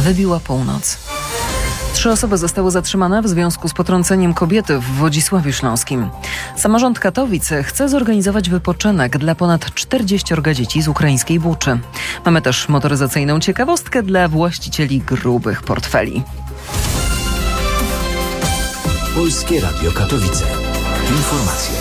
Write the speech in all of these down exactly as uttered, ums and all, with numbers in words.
Wybiła północ. Trzy osoby zostały zatrzymane w związku z potrąceniem kobiety w Wodzisławiu Śląskim. Samorząd Katowic chce zorganizować wypoczynek dla ponad czterdzieściorga dzieci z ukraińskiej Buczy. Mamy też motoryzacyjną ciekawostkę dla właścicieli grubych portfeli. Polskie Radio Katowice. Informacje.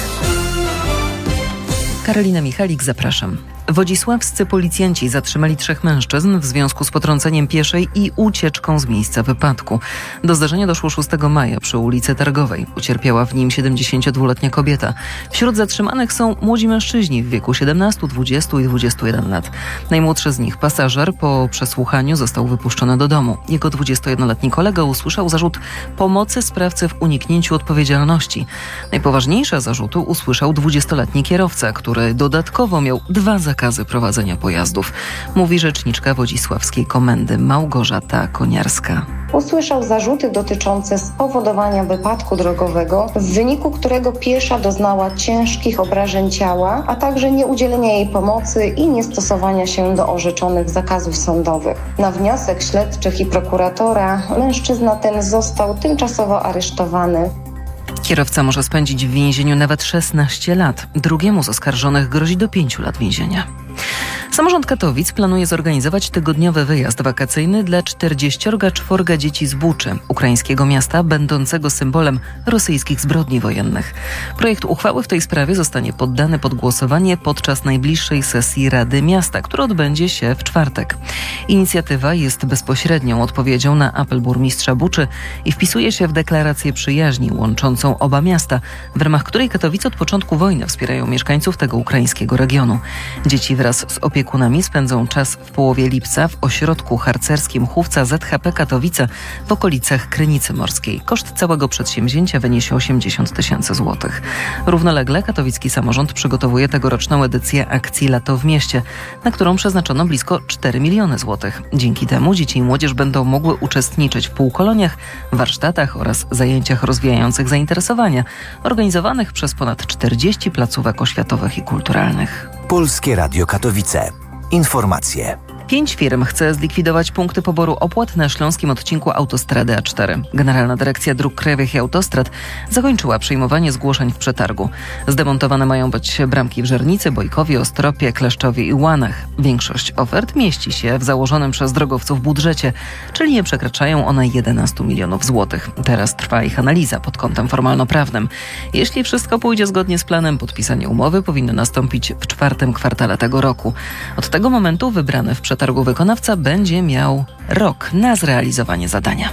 Karolina Michalik, zapraszam. Wodzisławscy policjanci zatrzymali trzech mężczyzn w związku z potrąceniem pieszej i ucieczką z miejsca wypadku. Do zdarzenia doszło szóstego maja przy ulicy Targowej. Ucierpiała w nim siedemdziesięciodwuletnia kobieta. Wśród zatrzymanych są młodzi mężczyźni w wieku siedemnastu, dwudziestu i dwudziestu jeden lat. Najmłodszy z nich, pasażer, po przesłuchaniu został wypuszczony do domu. Jego dwudziestojednoletni kolega usłyszał zarzut pomocy sprawcy w uniknięciu odpowiedzialności. Najpoważniejsze zarzuty usłyszał dwudziestoletni kierowca, który dodatkowo miał dwa zakazy prowadzenia pojazdów, mówi rzeczniczka Wodzisławskiej Komendy Małgorzata Koniarska. Usłyszał zarzuty dotyczące spowodowania wypadku drogowego, w wyniku którego piesza doznała ciężkich obrażeń ciała, a także nieudzielenia jej pomocy i niestosowania się do orzeczonych zakazów sądowych. Na wniosek śledczych i prokuratora mężczyzna ten został tymczasowo aresztowany. Kierowca może spędzić w więzieniu nawet szesnaście lat. Drugiemu z oskarżonych grozi do pięciu lat więzienia. Samorząd Katowic planuje zorganizować tygodniowy wyjazd wakacyjny dla czterdzieściorga czworga dzieci z Buczy, ukraińskiego miasta będącego symbolem rosyjskich zbrodni wojennych. Projekt uchwały w tej sprawie zostanie poddany pod głosowanie podczas najbliższej sesji Rady Miasta, która odbędzie się w czwartek. Inicjatywa jest bezpośrednią odpowiedzią na apel burmistrza Buczy i wpisuje się w deklarację przyjaźni łączącą oba miasta, w ramach której Katowice od początku wojny wspierają mieszkańców tego ukraińskiego regionu. Dzieci wraz z opiekunami spędzą czas w połowie lipca w ośrodku harcerskim Chówca Z H P Katowice w okolicach Krynicy Morskiej. Koszt całego przedsięwzięcia wyniesie osiemdziesiąt tysięcy złotych. Równolegle katowicki samorząd przygotowuje tegoroczną edycję akcji Lato w mieście, na którą przeznaczono blisko cztery miliony złotych. Dzięki temu dzieci i młodzież będą mogły uczestniczyć w półkoloniach, warsztatach oraz zajęciach rozwijających zainteresowania, organizowanych przez ponad czterdzieści placówek oświatowych i kulturalnych. Polskie Radio Katowice. Informacje. Pięć firm chce zlikwidować punkty poboru opłat na śląskim odcinku autostrady A cztery. Generalna Dyrekcja Dróg Krajowych i Autostrad zakończyła przyjmowanie zgłoszeń w przetargu. Zdemontowane mają być bramki w Żernicy, Bojkowie, Ostropie, Kleszczowie i Łanach. Większość ofert mieści się w założonym przez drogowców budżecie, czyli nie przekraczają one jedenastu milionów złotych. Teraz trwa ich analiza pod kątem formalno-prawnym. Jeśli wszystko pójdzie zgodnie z planem, podpisanie umowy powinno nastąpić w czwartym kwartale tego roku. Od tego momentu wybrany w przetargu wykonawca będzie miał rok na zrealizowanie zadania.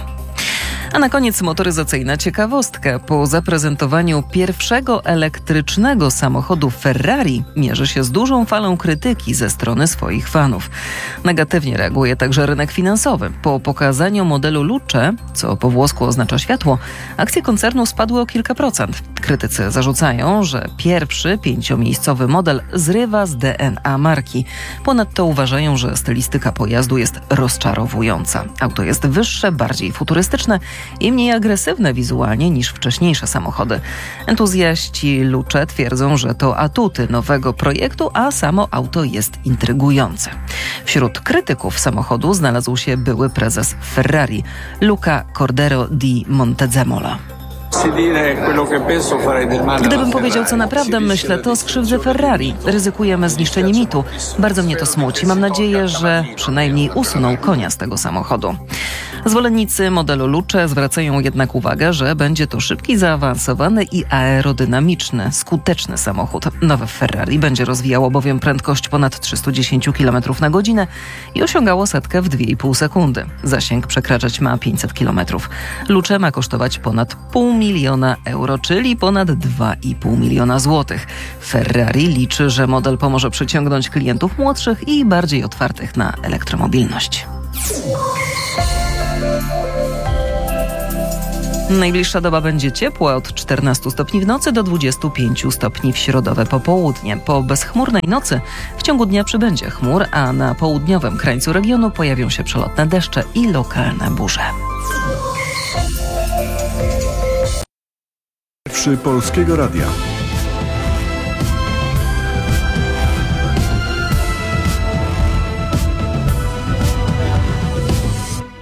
A na koniec motoryzacyjna ciekawostka. Po zaprezentowaniu pierwszego elektrycznego samochodu Ferrari mierzy się z dużą falą krytyki ze strony swoich fanów. Negatywnie reaguje także rynek finansowy. Po pokazaniu modelu Luce, co po włosku oznacza światło, akcje koncernu spadły o kilka procent. Krytycy zarzucają, że pierwszy pięciomiejscowy model zrywa z D N A marki. Ponadto uważają, że stylistyka pojazdu jest rozczarowująca. Auto jest wyższe, bardziej futurystyczne i mniej agresywne wizualnie niż wcześniejsze samochody. Entuzjaści Luce twierdzą, że to atuty nowego projektu, a samo auto jest intrygujące. Wśród krytyków samochodu znalazł się były prezes Ferrari, Luca Cordero di Montezemola. Gdybym powiedział, co naprawdę myślę, to skrzywdzę Ferrari. Ryzykujemy zniszczenie mitu. Bardzo mnie to smuci. Mam nadzieję, że przynajmniej usuną konia z tego samochodu. Zwolennicy modelu Luce zwracają jednak uwagę, że będzie to szybki, zaawansowany i aerodynamiczny, skuteczny samochód. Nowe Ferrari będzie rozwijało bowiem prędkość ponad trzysta dziesięć kilometrów na godzinę i osiągało setkę w dwie i pół sekundy. Zasięg przekraczać ma pięćset kilometrów. Luce ma kosztować ponad pół miliona euro, czyli ponad dwa i pół miliona złotych. Ferrari liczy, że model pomoże przyciągnąć klientów młodszych i bardziej otwartych na elektromobilność. Najbliższa doba będzie ciepła, od czternastu stopni w nocy do dwudziestu pięciu stopni w środowe popołudnie. Po bezchmurnej nocy w ciągu dnia przybędzie chmur, a na południowym krańcu regionu pojawią się przelotne deszcze i lokalne burze. Pierwszy Polskiego Radia.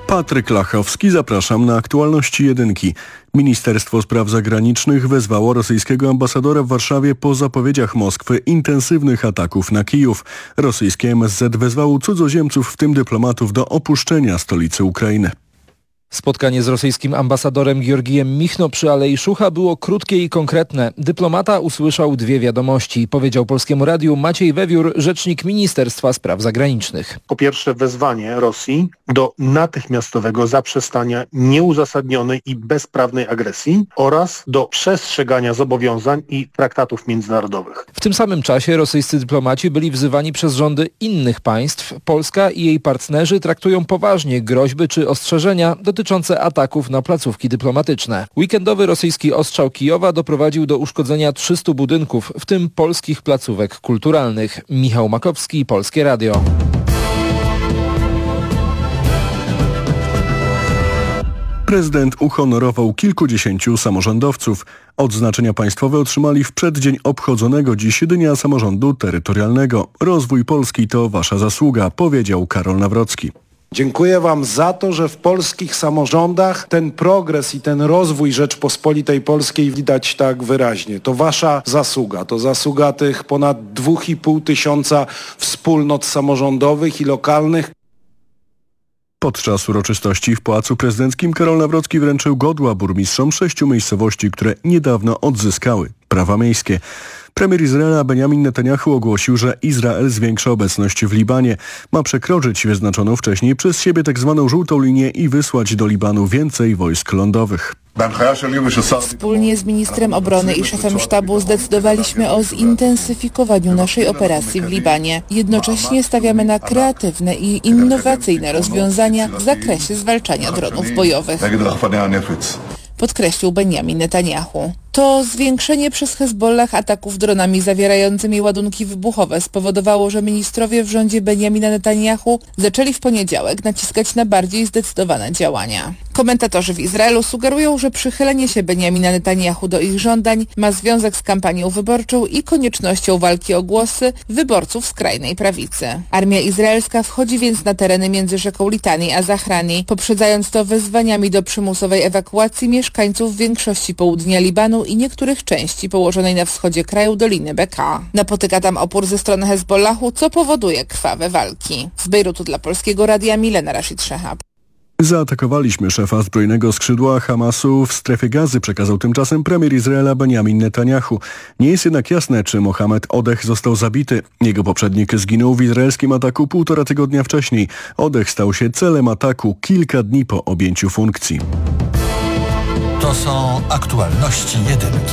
Patryk Lachowski, zapraszam na aktualności jedynki. Ministerstwo Spraw Zagranicznych wezwało rosyjskiego ambasadora w Warszawie po zapowiedziach Moskwy intensywnych ataków na Kijów. Rosyjskie M S Z wezwało cudzoziemców, w tym dyplomatów, do opuszczenia stolicy Ukrainy. Spotkanie z rosyjskim ambasadorem Georgijem Michno przy Alei Szucha było krótkie i konkretne. Dyplomata usłyszał dwie wiadomości. Powiedział Polskiemu Radiu Maciej Wewiór, rzecznik Ministerstwa Spraw Zagranicznych. Po pierwsze, wezwanie Rosji do natychmiastowego zaprzestania nieuzasadnionej i bezprawnej agresji oraz do przestrzegania zobowiązań i traktatów międzynarodowych. W tym samym czasie rosyjscy dyplomaci byli wzywani przez rządy innych państw. Polska i jej partnerzy traktują poważnie groźby czy ostrzeżenia dotyczące ataków na placówki dyplomatyczne. Weekendowy rosyjski ostrzał Kijowa doprowadził do uszkodzenia trzystu budynków, w tym polskich placówek kulturalnych. Michał Makowski, Polskie Radio. Prezydent uhonorował kilkudziesięciu samorządowców. Odznaczenia państwowe otrzymali w przeddzień obchodzonego dziś Dnia Samorządu Terytorialnego. Rozwój Polski to wasza zasługa, powiedział Karol Nawrocki. Dziękuję wam za to, że w polskich samorządach ten progres i ten rozwój Rzeczpospolitej Polskiej widać tak wyraźnie. To wasza zasługa, to zasługa tych ponad dwóch i pół tysiąca wspólnot samorządowych i lokalnych. Podczas uroczystości w Pałacu Prezydenckim Karol Nawrocki wręczył godła burmistrzom sześciu miejscowości, które niedawno odzyskały prawa miejskie. Premier Izraela Benjamin Netanyahu ogłosił, że Izrael zwiększa obecność w Libanie. Ma przekroczyć wyznaczoną wcześniej przez siebie tzw. żółtą linię i wysłać do Libanu więcej wojsk lądowych. Wspólnie z ministrem obrony i szefem sztabu zdecydowaliśmy o zintensyfikowaniu naszej operacji w Libanie. Jednocześnie stawiamy na kreatywne i innowacyjne rozwiązania w zakresie zwalczania dronów bojowych, podkreślił Benjamin Netanyahu. To zwiększenie przez Hezbollah ataków dronami zawierającymi ładunki wybuchowe spowodowało, że ministrowie w rządzie Benjamina Netanyahu zaczęli w poniedziałek naciskać na bardziej zdecydowane działania. Komentatorzy w Izraelu sugerują, że przychylenie się Benjamina Netanyahu do ich żądań ma związek z kampanią wyborczą i koniecznością walki o głosy wyborców skrajnej prawicy. Armia izraelska wchodzi więc na tereny między rzeką Litani a Zahrani, poprzedzając to wezwaniami do przymusowej ewakuacji mieszkańców większości południa Libanu i niektórych części położonej na wschodzie kraju Doliny Beka. Napotyka tam opór ze strony Hezbollahu, co powoduje krwawe walki. Z Bejrutu dla Polskiego Radia Milena Rashid Szehab. Zaatakowaliśmy szefa zbrojnego skrzydła Hamasu w strefie Gazy, przekazał tymczasem premier Izraela Benjamin Netanyahu. Nie jest jednak jasne, czy Mohamed Odeh został zabity. Jego poprzednik zginął w izraelskim ataku półtora tygodnia wcześniej. Odeh stał się celem ataku kilka dni po objęciu funkcji. To są aktualności jedynki.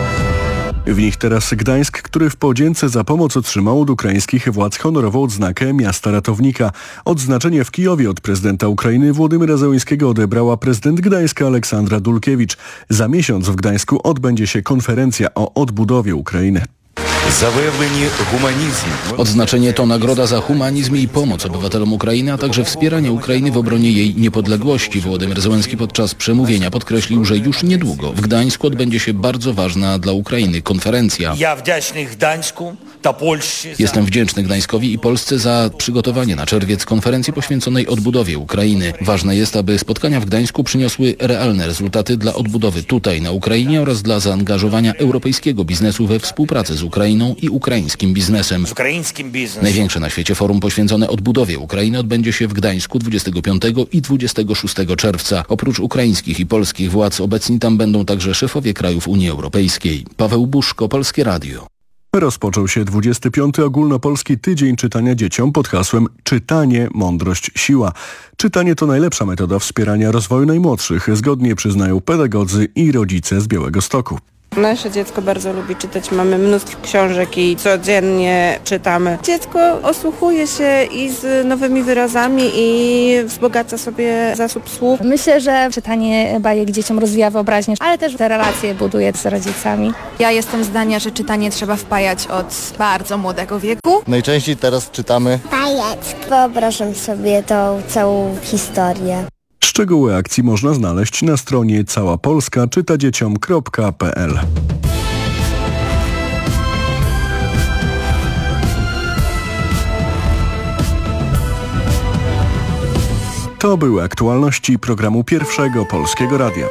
W nich teraz Gdańsk, który w podzięce za pomoc otrzymał od ukraińskich władz honorował odznakę Miasta Ratownika. Odznaczenie w Kijowie od prezydenta Ukrainy Włodymyra Zełenskiego odebrała prezydent Gdańska Aleksandra Dulkiewicz. Za miesiąc w Gdańsku odbędzie się konferencja o odbudowie Ukrainy. Odznaczenie to nagroda za humanizm i pomoc obywatelom Ukrainy, a także wspieranie Ukrainy w obronie jej niepodległości. Włodymyr Zełenski podczas przemówienia podkreślił, że już niedługo w Gdańsku odbędzie się bardzo ważna dla Ukrainy konferencja. Ja wdzięczny Gdańsku ta Polsce. Jestem wdzięczny Gdańskowi i Polsce za przygotowanie na czerwiec konferencji poświęconej odbudowie Ukrainy. Ważne jest, aby spotkania w Gdańsku przyniosły realne rezultaty dla odbudowy tutaj na Ukrainie oraz dla zaangażowania europejskiego biznesu we współpracę z Ukrainą i ukraińskim biznesem. Z ukraińskim biznesem. Największe na świecie forum poświęcone odbudowie Ukrainy odbędzie się w Gdańsku dwudziestego piątego i dwudziestego szóstego czerwca. Oprócz ukraińskich i polskich władz obecni tam będą także szefowie krajów Unii Europejskiej. Paweł Buszko, Polskie Radio. Rozpoczął się dwudziesty piąty ogólnopolski tydzień czytania dzieciom pod hasłem Czytanie, mądrość, siła. Czytanie to najlepsza metoda wspierania rozwoju najmłodszych, zgodnie przyznają pedagodzy i rodzice z Białegostoku. Nasze dziecko bardzo lubi czytać, mamy mnóstwo książek i codziennie czytamy. Dziecko osłuchuje się i z nowymi wyrazami i wzbogaca sobie zasób słów. Myślę, że czytanie bajek dzieciom rozwija wyobraźnię, ale też te relacje buduje z rodzicami. Ja jestem zdania, że czytanie trzeba wpajać od bardzo młodego wieku. Najczęściej teraz czytamy bajeczki. Wyobrażam sobie tą całą historię. Szczegóły akcji można znaleźć na stronie cała polska czyta dzieciom kropka p l. To były aktualności programu Pierwszego Polskiego Radia.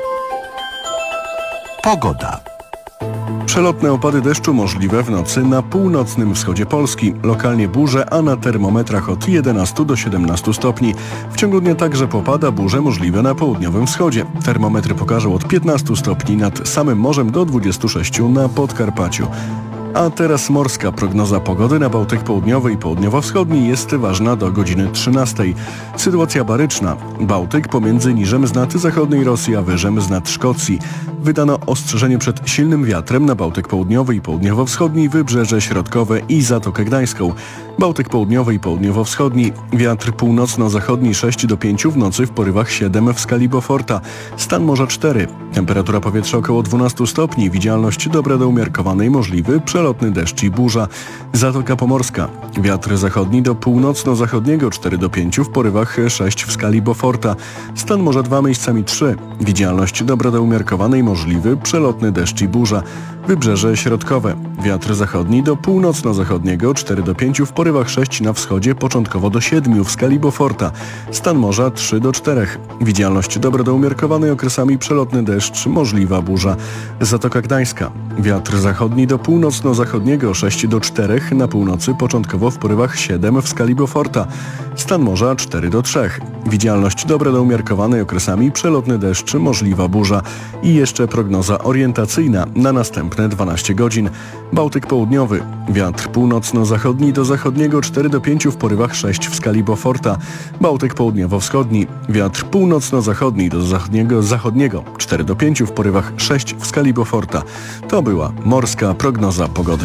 Pogoda. Przelotne opady deszczu możliwe w nocy na północnym wschodzie Polski. Lokalnie burze, a na termometrach od jedenastu do siedemnastu stopni. W ciągu dnia także popada, burze możliwe na południowym wschodzie. Termometry pokażą od piętnastu stopni nad samym morzem do dwudziestu sześciu na Podkarpaciu. A teraz morska prognoza pogody na Bałtyk Południowy i Południowo-Wschodni jest ważna do godziny trzynastej. Sytuacja baryczna. Bałtyk pomiędzy niżem z nad zachodniej Rosji a wyżem z nad Szkocji. Wydano ostrzeżenie przed silnym wiatrem na Bałtyk Południowy i Południowo-Wschodni, Wybrzeże Środkowe i Zatokę Gdańską. Bałtyk Południowy i Południowo-Wschodni. Wiatr północno-zachodni sześć do pięciu, w nocy w porywach siedem w skali Beauforta. Stan morza cztery. Temperatura powietrza około dwunastu stopni. Widzialność dobra do umiarkowanej, możliwy przelotny deszcz i burza. Zatoka Pomorska. Wiatr zachodni do północno-zachodniego cztery do pięciu, w porywach sześć w skali Beauforta. Stan morza dwa, miejscami trzy. Widzialność dobra do umiarkowanej, możliwy przelotny deszcz i burza. Wybrzeże Środkowe. Wiatr zachodni do północno-zachodniego cztery do pięciu, w porywach sześć na wschodzie, początkowo do siedmiu w skali Beauforta. Stan morza trzy do czterech. Widzialność dobra do umiarkowanej, okresami przelotny deszcz, możliwa burza. Zatoka Gdańska. Wiatr zachodni do północno-zachodniego sześć do czterech, na północy początkowo w porywach siedem w skali Beauforta. Stan morza cztery do trzech. Widzialność dobra do umiarkowanej, okresami przelotny deszcz, możliwa burza. I jeszcze prognoza orientacyjna na następne dwanaście godzin. Bałtyk Południowy. Wiatr północno-zachodni do zachodniego cztery do pięciu, w porywach sześć w skali Beauforta. Bałtyk Południowo-Wschodni. Wiatr północno-zachodni do zachodniego zachodniego cztery do pięciu, w porywach sześć w skali Beauforta. To była morska prognoza pogody.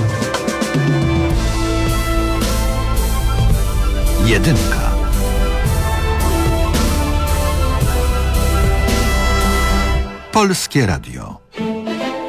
Jedynka. Polskie Radio.